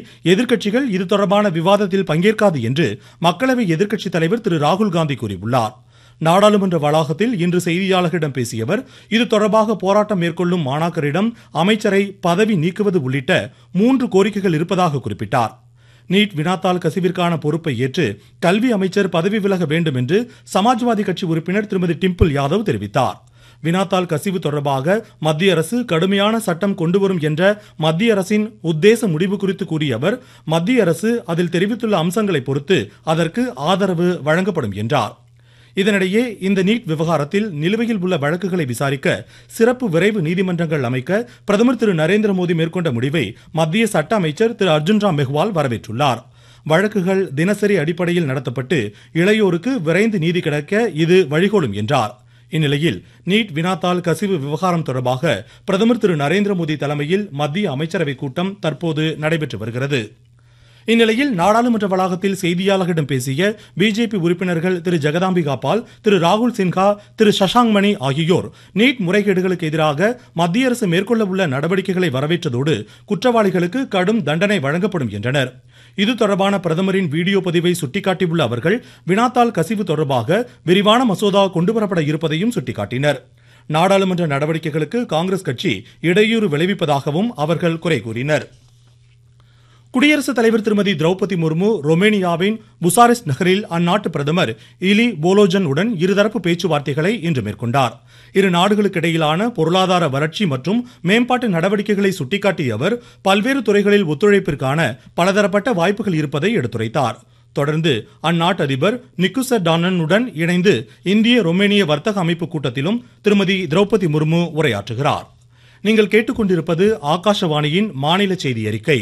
எதிர்க்கட்சிகள் இது தொடர்பான விவாதத்தில் பங்கேற்காது என்று மக்களவை எதிர்க்கட்சித் தலைவர் திரு ராகுல் காந்தி கூறியுள்ளார். நாடாளுமன்ற வளாகத்தில் இன்று செய்தியாளர்களிடம் பேசிய அவர், இது தொடர்பாக போராட்டம் மேற்கொள்ளும் மாணாக்கரிடம் அமைச்சரை பதவி நீக்குவது உள்ளிட்ட 3 கோரிக்கைகள் இருப்பதாக குறிப்பிட்டார். நீட் வினாத்தாள் கசிவிற்கான பொறுப்பை ஏற்று கல்வி அமைச்சர் பதவி விலக வேண்டும் என்று சமாஜ்வாதி கட்சி உறுப்பினர் திருமதி டிம்பிள் யாதவ் தெரிவித்தார். வினாத்தாள் கசிவு தொடர்பாக மத்திய அரசு கடுமையான சட்டம் கொண்டுவரும் என்ற மத்திய அரசின் உத்தேச முடிவு குறித்து கூறிய அவர், மத்திய அரசு அதில் தெரிவித்துள்ள அம்சங்களை பொறுத்து அதற்கு ஆதரவு வழங்கப்படும் என்றார். இதனிடையே இந்த நீட் விவகாரத்தில் நிலுவையில் உள்ள வழக்குகளை விசாரிக்க சிறப்பு விரைவு நீதிமன்றங்கள் அமைக்க பிரதமர் திரு நரேந்திர மோடி மேற்கொண்ட முடிவை மத்திய சட்ட அமைச்சர் திரு அர்ஜுன் ராம் மெஹ்வால் வரவேற்றுள்ளார். வழக்குகள் தினசரி அடிப்படையில் நடத்தப்பட்டு இளையோருக்கு விரைந்து நீதி கிடைக்க இது வழிகோலும் என்றார். இந்நிலையில் நீட் வினாத்தாள் கசிவு விவகாரம் தொடர்பாக பிரதமர் திரு நரேந்திர மோடி தலைமையில் மத்திய அமைச்சரவை கூட்டம் தற்போது நடைபெற்று வருகிறது. இந்நிலையில் நாடாளுமன்ற வளாகத்தில் செய்தியாளர்களிடம் பேசிய பிஜேபி உறுப்பினர்கள் திரு ஜெகதாம்பிகா பால், திரு ராகுல் சின்ஹா, திரு சஷாங்க் மணி ஆகியோர் நீட் முறைகேடுகளுக்கு எதிராக மத்திய அரசு மேற்கொள்ள உள்ள நடவடிக்கைகளை வரவேற்றதோடு குற்றவாளிகளுக்கு கடும் தண்டனை வழங்கப்படும் என்றனர். இது தொடர்பான பிரதமரின் வீடியோ பதிவை சுட்டிக்காட்டியுள்ள அவர்கள், வினாத்தாள் கசிவு தொடர்பாக விரிவான மசோதா கொண்டுவரப்பட இருப்பதையும் சுட்டிக்காட்டினர். நாடாளுமன்ற நடவடிக்கைகளுக்கு காங்கிரஸ் கட்சி இடையூறு விளைவிப்பதாகவும் அவர்கள் குறை கூறினர். குடியரசுத் தலைவர் திருமதி திரௌபதி முர்மு ரொமேனியாவின் புசாரெஸ்ட் நகரில் அந்நாட்டு பிரதமர் இலி போலோஜன் உடன் இருதரப்பு பேச்சுவார்த்தைகளை இன்று மேற்கொண்டார். இரு நாடுகளுக்கு இடையிலான பொருளாதார வளர்ச்சி மற்றும் மேம்பாட்டு நடவடிக்கைகளை சுட்டிக்காட்டிய அவர், பல்வேறு துறைகளில் ஒத்துழைப்பிற்கான பலதரப்பட்ட வாய்ப்புகள் இருப்பதை எடுத்துரைத்தார். தொடர்ந்து அந்நாட்டு அதிபர் நிக்குசர் டானனுடன் இணைந்து இந்திய ரொமேனிய வர்த்தக அமைப்பு கூட்டத்திலும் திருமதி திரௌபதி முர்மு உரையாற்றுகிறார். நீங்கள் கேட்டுக்கொண்டிருப்பது ஆகாஷவாணியின் மாநில செய்தி அறிக்கை.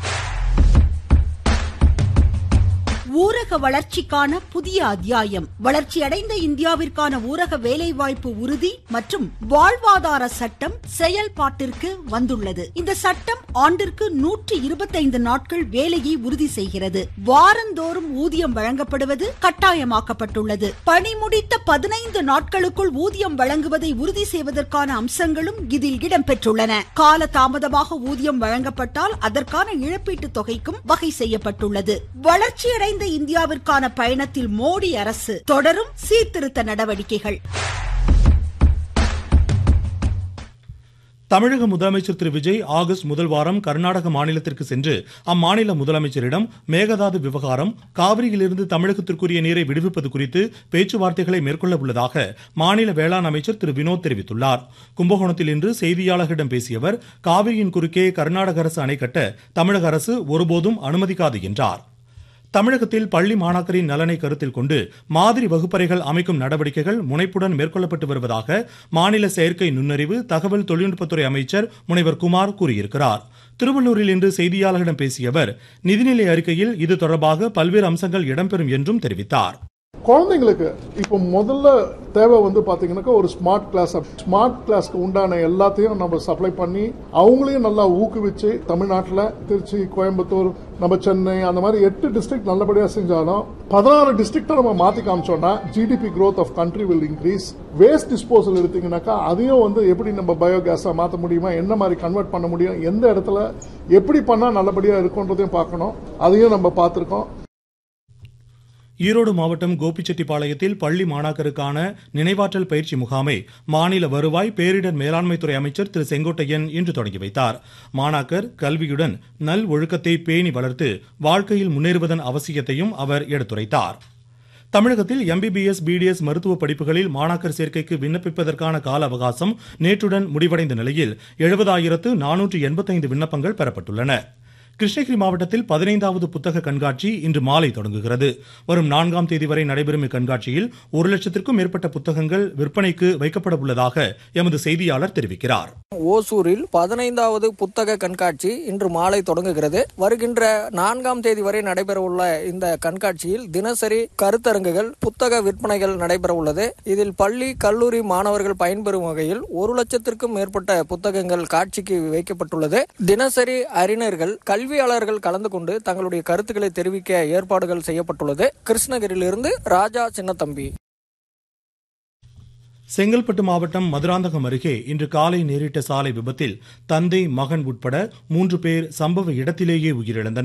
ஊரக வளர்ச்சிக்கான புதிய அத்தியாயம். வளர்ச்சியடைந்த இந்தியாவிற்கான ஊரக வேலைவாய்ப்பு உறுதி மற்றும் வாழ்வாதார சட்டம் செயல்பாட்டிற்கு வந்துள்ளது. இந்த சட்டம் ஆண்டிற்கு 125 நாட்கள் வேலையை உறுதி செய்கிறது. வாரந்தோறும் ஊதியம் வழங்கப்படுவது கட்டாயமாக்கப்பட்டுள்ளது. பணி முடித்த 15 நாட்களுக்குள் ஊதியம் வழங்குவதை உறுதி செய்வதற்கான அம்சங்களும் இதில் இடம்பெற்றுள்ளன. கால தாமதமாக ஊதியம் வழங்கப்பட்டால் அதற்கான இழப்பீட்டு தொகைக்கும் வகை செய்யப்பட்டுள்ளது. வளர்ச்சியடைந்த இந்தியாவிற்கான பயணத்தில் மோடி அரசு தொடரும் சீர்திருத்த நடவடிக்கைகள். தமிழக முதலமைச்சர் திரு விஜய் ஆகஸ்ட் முதல் வாரம் கர்நாடக மாநிலத்திற்கு சென்று அம்மாநில முதலமைச்சரிடம் மேகதாது விவகாரம், காவிரியிலிருந்து தமிழகத்திற்குரிய நீரை விடுவிப்பது குறித்து பேச்சுவார்த்தைகளை மேற்கொள்ள உள்ளதாக மாநில வேளாண் அமைச்சர் திரு வினோத் தெரிவித்துள்ளார். கும்பகோணத்தில் இன்று செய்தியாளர்களிடம் பேசிய அவர், காவிரியின் குறுக்கே கர்நாடக அரசு அணை கட்ட தமிழக அரசு ஒருபோதும் அனுமதிக்காது என்றார். தமிழகத்தில் பள்ளி மாணாக்கரின் நலனை கருத்தில் கொண்டு மாதிரி வகுப்பறைகள் அமைக்கும் நடவடிக்கைகள் முனைப்புடன் மேற்கொள்ளப்பட்டு வருவதாக மாநில செயற்கை நுண்ணறிவு தகவல் தொழில்நுட்பத்துறை அமைச்சர் முனைவர் குமார் கூறியிருக்கிறார். திருவள்ளூரில் இன்று செய்தியாளர்களிடம் பேசிய அவர், நிதிநிலை அறிக்கையில் இது தொடர்பாக பல்வேறு அம்சங்கள் இடம்பெறும் என்றும் தெரிவித்தார். குழந்தைங்களுக்கு இப்போ முதல்ல தேவை பாத்தீங்கன்னா ஒரு ஸ்மார்ட் கிளாஸ்க்கு உண்டான எல்லாத்தையும் நம்ம சப்ளை பண்ணி அவங்களையும் நல்லா ஊக்குவிச்சு தமிழ்நாட்டில் திருச்சி, கோயம்புத்தூர், நம்ம சென்னை அந்த மாதிரி 8 டிஸ்ட்ரிக்ட் நல்லபடியா செஞ்சாலும் 16 டிஸ்ட்ரிக்ட நம்ம மாத்தி காமிச்சோம்னா GDP growth of country will increase. Waste disposal எடுத்தீங்கன்னாக்கா அதையும் எப்படி நம்ம பயோகேஸா மாற்ற முடியுமா, என்ன மாதிரி கன்வெர்ட் பண்ண முடியும், எந்த இடத்துல எப்படி பண்ணா நல்லபடியா இருக்கும்ன்றதையும் பார்க்கணும். அதையும் நம்ம பார்த்திருக்கோம். ஈரோடு மாவட்டம் கோபிச்செட்டிப்பாளையத்தில் பள்ளி மாணாக்கருக்கான நினைவாற்றல் பயிற்சி முகாமை மாநில வருவாய் பேரிடர் மேலாண்மைத்துறை அமைச்சர் திரு செங்கோட்டையன் இன்று தொடங்கி வைத்தார். மாணாக்கர் கல்வியுடன் நல் ஒழுக்கத்தை பேணி வளர்த்து வாழ்க்கையில் முன்னேறுவதன் அவசியத்தையும் அவர் எடுத்துரைத்தார். தமிழகத்தில் MBBS, BDS மருத்துவ படிப்புகளில் மாணாக்கர் சேர்க்கைக்கு விண்ணப்பிப்பதற்கான கால அவகாசம் நேற்றுடன் முடிவடைந்த நிலையில் 70,485 விண்ணப்பங்கள் பெறப்பட்டுள்ளன. கிருஷ்ணகிரி மாவட்டத்தில் 15வது புத்தக கண்காட்சி இன்று மாலை தொடங்குகிறது. வரும் 4ஆம் தேதி வரை நடைபெறும் இக்கண்காட்சியில் 1 லட்சத்திற்கும் மேற்பட்ட புத்தகங்கள் விற்பனைக்கு வைக்கப்பட உள்ளதாக எமது செய்தியாளர் தெரிவிக்கிறார். ஓசூரில் 15வது புத்தக கண்காட்சி இன்று மாலை தொடங்குகிறது. வருகின்ற 4ஆம் தேதி வரை நடைபெற உள்ள இந்த கண்காட்சியில் தினசரி கருத்தரங்குகள், புத்தக விற்பனைகள் நடைபெற உள்ளது. இதில் பள்ளி, கல்லூரி மாணவர்கள் பயன்பெறும் வகையில் 1 லட்சத்திற்கும் மேற்பட்ட புத்தகங்கள் காட்சிக்கு வைக்கப்பட்டுள்ளது. தினசரி அறிஞர்கள், கல்வியாளர்கள் கலந்து கொண்டு தங்களுடைய கருத்துக்களை தெரிவிக்க ஏற்பாடுகள் செய்யப்பட்டுள்ளது. கிருஷ்ணகிரியிலிருந்து ராஜா சின்னத்தம்பி. செங்கல்பட்டு மாவட்டம் மதுராந்தகம் அருகே இன்று காலை நேரிட்ட சாலை விபத்தில் தந்தை, மகன் உட்பட 3 பேர் சம்பவ இடத்திலேயே உயிரிழந்தனர்.